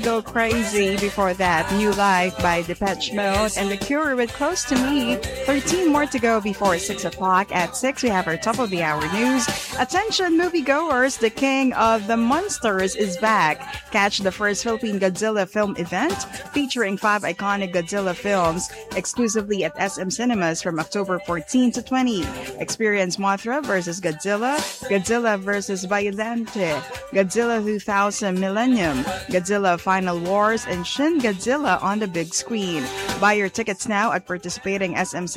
Go Crazy. Before that, New Life by Depeche Mode and The Cure with Close to Me. 13 more to go before 6 o'clock. At 6, we have our top of the hour news. Attention moviegoers, the King of the Monsters is back. Catch the first Philippine Godzilla film event featuring 5 iconic Godzilla films exclusively at SM Cinemas from October 14 to 20. Experience Mothra versus Godzilla, Godzilla versus Violente, Godzilla 2000 Millennium, Godzilla Final Wars, and Shin Godzilla on the big screen. Buy your tickets now at participating SM